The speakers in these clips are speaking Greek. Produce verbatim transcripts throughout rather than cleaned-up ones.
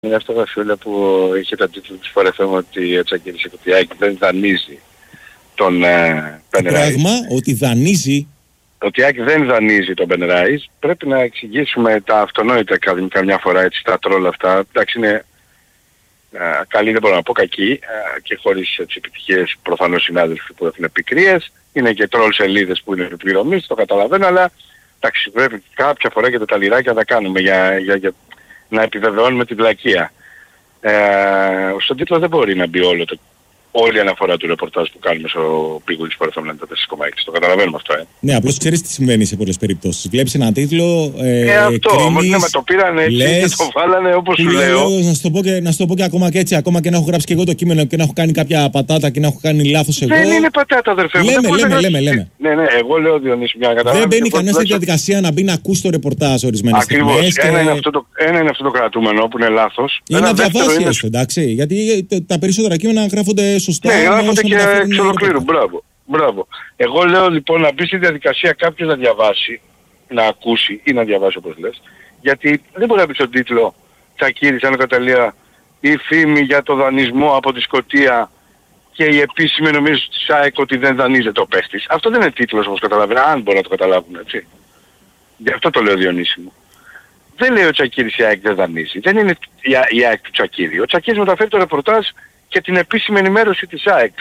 Είναι αυτό Βασίλεια που είχε τα τίτλο της φορεθέμα ότι ο Τσακίρης ότι η δεν δανείζει τον ε, Πεν Ράις. Πράγμα, ότι δανείζει. Ότι η ΑΕΚ δεν δανείζει τον Πεν Ράις. Πρέπει να εξηγήσουμε τα αυτονόητα καμιά φορά έτσι τα τρόλ αυτά. Εντάξει είναι ε, καλή, δεν μπορώ να πω κακή ε, και χωρίς έτσι επιτυχίες προφανώς συνάδελφοι που έχουν πικρίες. Είναι και τρόλ σελίδες που είναι επιπληρωμής, το καταλαβαίνω, αλλά εντάξει πρέπει κάποια φορά και τα λιράκια να τα κάνουμε για, για, για να επιβεβαιώνουμε την βλακεία. Ε, στον τίτλο δεν μπορεί να μπει όλο το, όλη η αναφορά του ρεπορτάζ που κάνουμε στο Big Wings Sport τέσσερα κόμμα έξι. Το καταλαβαίνουμε αυτό, ε. Ναι, απλώς ξέρεις τι συμβαίνει σε πολλές περιπτώσεις. Βλέπεις έναν τίτλο, ε, ε αυτό, κρίνεις, όμως ναι, με το πήρανε έτσι και το βάλανε όπως σου λέω. Να σου το πω και, να σου το πω και ακόμα και έτσι, ακόμα και να έχω γράψει και εγώ το κείμενο και να έχω κάνει κάποια πατάτα και να έχω κάνει λάθος εγώ. Δεν είναι πατάτα αδερφέ μου. Λέμε, λέμε, λέμε, λέμε. Ναι, ναι, εγώ λέω Διονύση μια καταλάβει. Δεν μπαίνει κανένα στη διαδικασία να μπει να ακούσει το ρεπορτάζ ορισμένες στιγμές. Ακριβώς. Και... Ένα, είναι αυτό το, ένα είναι αυτό το κρατούμενο που είναι λάθος. Ή να διαβάσει έστω, εντάξει. Γιατί τα περισσότερα κείμενα γράφονται σωστά. Ναι, γράφονται και εξ ολοκλήρου. Μπράβο. Μπράβο. Εγώ λέω λοιπόν να μπει στη διαδικασία κάποιος να διαβάσει, να ακούσει ή να διαβάσει όπως λες. Γιατί δεν μπορεί να πει στον τίτλο Τσακίρης ανακαταλία η φήμη για το δανεισμό από τη Σκωτία και η επίσημη νομίζω της ΑΕΚ ότι δεν δανείζεται ο παίχτης. Αυτό δεν είναι τίτλος όπως καταλαβαίνω, αν μπορεί να το καταλάβουν έτσι. Γι' αυτό το λέω Διονύση μου. Δεν λέει ο Τσακίρης η ΑΕΚ δεν δανείζει. Δεν είναι η ΑΕΚ του Τσακίρη. Ο Τσακίρης μεταφέρει το ρεπορτάζ και την επίσημη ενημέρωση της ΑΕΚ.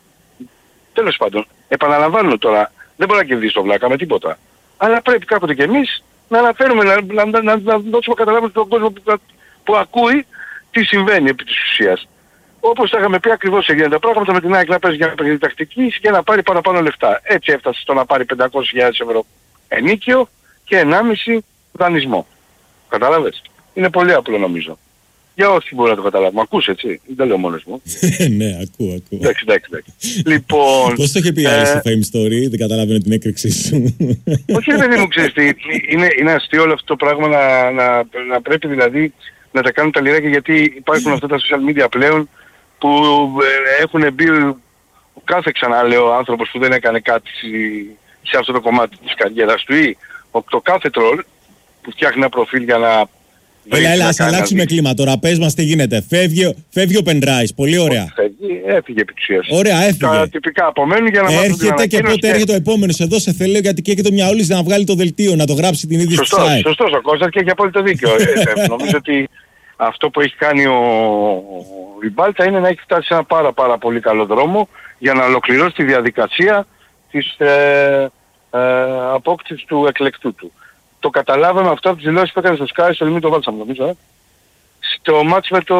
Τέλος πάντων, επαναλαμβάνω τώρα, δεν μπορεί να κερδίσει το βλάκα με τίποτα. Αλλά πρέπει κάποτε κι εμείς να αναφέρουμε, να, να, να, να, να δώσουμε καταλάβουμε στον κόσμο που, που ακούει τι συμβαίνει επί της ουσίας. Όπως θα είχαμε πει ακριβώς έγιναν τα πράγματα με την ΑΕΚ να παίζει για να παιχνίδι τακτικής και να πάρει παραπάνω λεφτά. Έτσι έφτασε στο να πάρει πεντακόσιες χιλιάδες ευρώ ενίκιο και ενάμιση δανεισμό. Κατάλαβες. Είναι πολύ απλό νομίζω. Για όσοι μπορεί να το καταλάβουμε. Ακούς έτσι. Δεν το λέω μόνος μου. Ναι, ακούω, ακούω. Εντάξει, εντάξει, εντάξει. Λοιπόν... Πώς το είχε πει άλλη στο Fame Story, δεν καταλαβαίνω την έκρηξή σου. Όχι ρε παιδί μου, ξέρεις τι, είναι, είναι αστείο όλο αυτό το πράγμα να, να, να πρέπει δηλαδή να τα κάνουν τα λιράκια γιατί υπάρχουν αυτά τα social media πλέον που ε, έχουν μπει ο κάθε ξαναλέω άνθρωπος που δεν έκανε κάτι σε αυτό το κομμάτι της καριέρας του ή ο, το κάθε τρόλ που φτιάχνει ένα προφίλ για να... Έλα, έλα, ας αλλάξουμε κλίμα τώρα. Πες μας τι γίνεται. Φεύγει, φεύγει ο Πεν Ράις. Πολύ ωραία. Φεύγει, έφυγε επί της ουσίας. Ωραία, έφυγε. Τα τυπικά απομένουν για να μάθουν την έρχεται και πότε έρχεται ο επόμενος. Εδώ σε θέλω γιατί και το μυαλούλης να βγάλει το δελτίο, να το γράψει την ίδια στη site. Σωστός ο Κώστας και έχει απόλυτο δίκιο. Νομίζω ότι αυτό που έχει κάνει ο Ριμπάλτα είναι να έχει φτάσει σε ένα πάρα πάρα πολύ καλό δρόμο για να ολοκληρώσει τη διαδικασία της ε, ε, απόκτησης του εκλεκτού του. Το καταλάβαμε αυτό από τις δηλώσεις που έκανε στο Sky, στο Λιμί το βάλσαμε νομίζω, ε. Στο μάτς με το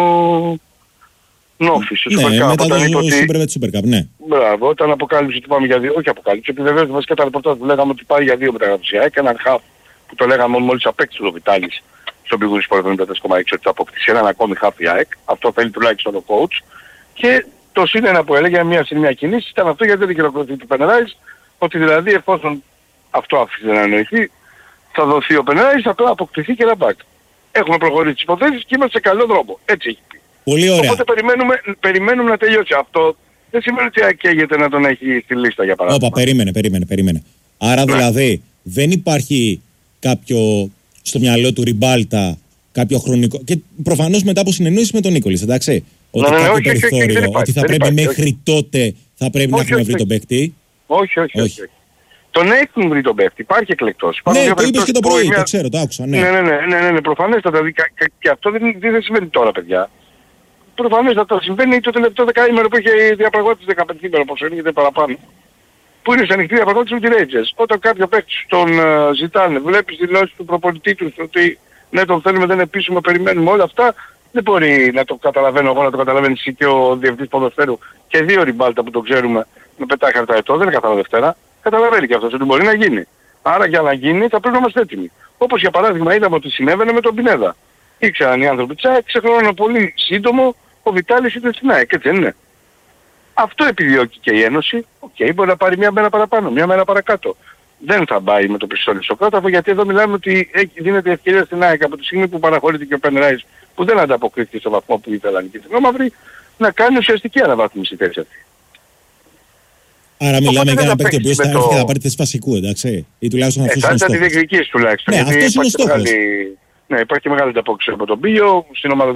Νόφι, στο ναι, Super Cup. Μετά το Super με το Super Cup, ναι. Μπράβο, όταν αποκάλυψε ότι πάμε για δύο, όχι αποκάλυψε, επιβεβαίωσε βασικά τα ρεπορτάζ που λέγαμε ότι πάει για δύο μεταγραφές. Και έναν χαφ που το λέγαμε μόλις απέκτησε ο Βιτάλης στον Big Wings Sport τέσσερα κόμμα έξι ότι θα αποκτήσει έναν ακόμη χαφ η ΑΕΚ. Αυτό θέλει τουλάχιστον ο coach. Και το σύνενα που έλεγε μια στιγμή κινήση ήταν αυτό γιατί δεν χειροκροτεί του Πεν Ράις, ότι δηλαδή εφόσον αυτό άφησε να εννοηθεί, θα δοθεί ο Πεν Ράις, θα αποκτηθεί και ένα μπακ. Έχουμε προχωρήσει τις υποθέσεις και είμαστε σε καλό δρόμο. Έτσι έχει πει. Πολύ ωραία. Οπότε περιμένουμε, περιμένουμε να τελειώσει αυτό. Δεν σημαίνει ότι καίγεται να τον έχει στη λίστα για παράδειγμα. Όπα, περίμενε, περίμενε, περίμενε. Άρα ναι. Δηλαδή δεν υπάρχει κάποιο στο μυαλό του Ριμπάλτα, κάποιο χρονικό... Και προφανώς μετά από συνεννόηση με τον Νίκολης, εντάξει. Ότι ναι, ναι, κάποιο όχι, περιθώριο, όχι, όχι, ότι θα πρέπει υπάρχει, μέχρι όχι. τότε θα πρέπει όχι, να έχουμε βρει τον παίκτη. Όχι, όχι, όχι. όχι. Τον έχουν βρει τον παίκτη, υπάρχει εκλεκτός. Ναι, το είπες και το πρωί, το ξέρω, το άκουσα. Ναι, ναι, ναι, ναι, ναι, ναι προφανέστατα. Και αυτό δεν, δεν συμβαίνει τώρα, παιδιά. Προφανέστατα συμβαίνει το τελευταίο δεκαήμερο που είχε διαπραγμάτευση δεκαπεντήμερο, όπως έλεγεται παραπάνω. Που είναι σε ανοιχτή διαπραγμάτευση με τη Rangers. Όταν κάποιο παίκτης τον uh, ζητάνε, βλέπεις δηλώσεις του προπονητή του ότι ναι, τον θέλουμε, δεν είναι επίσημο, περιμένουμε όλα αυτά. Δεν μπορεί να το καταλαβαίνω εγώ, να το καταλαβαίνεις εσύ και ο διευθυντής ποδοσφαίρου και δύο Ριμπάλτα που το ξέρουμε με πετάει χαρτά ετώ, δεν είναι κατά Δευτέρα. Καταλαβαίνει και αυτός ότι μπορεί να γίνει. Άρα για να γίνει θα πρέπει να είμαστε έτοιμοι. Όπως για παράδειγμα είδαμε ότι συνέβαινε με τον Πινέδα. Ήξεραν οι άνθρωποι της ΑΕΚ, σε χρόνο πολύ σύντομο ο Βιτάλης ήταν στην ΑΕΚ, έτσι δεν είναι. Αυτό επιδιώκει και η Ένωση. Οκ, okay, μπορεί να πάρει μια μέρα παραπάνω, μια μέρα παρακάτω. Δεν θα πάει με το πιστόλι στο κράταφο γιατί εδώ μιλάμε ότι δίνεται ευκαιρία στην ΑΕΚ από τη στιγμή που παραχωρείται και ο Πεν Ράις που δεν ανταποκρίθηκε στο βαθμό που ήθελαν και την Όμαυρη να κάνει ουσιαστική αναβάθμιση θέση αυτή. Άρα μιλάμε για ένα παίκτη ο οποίος θα έρθει και θα πάρει θέση βασικού, εντάξει. Ή τουλάχιστον αυτός είναι ο στόχος. Θα τη διεκδικήσει τουλάχιστον. Ναι, αυτός είναι ο στόχος. Ναι, υπάρχει και μεγάλη ανταπόκριση από τον Πίλιο, στην ομάδα